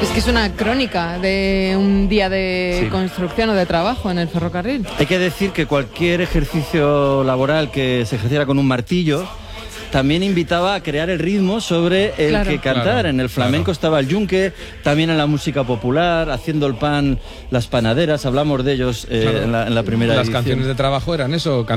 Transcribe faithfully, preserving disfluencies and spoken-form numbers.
Es que es una crónica de un día de Sí. construcción o de trabajo en el ferrocarril. Hay que decir que cualquier ejercicio laboral que se ejerciera con un martillo también invitaba a crear el ritmo sobre el Claro. que cantar. Claro, En el flamenco claro. estaba el yunque, también en la música popular, haciendo el pan, las panaderas, hablamos de ellos eh, Claro. en, la, en la primera Las edición. canciones de trabajo eran eso,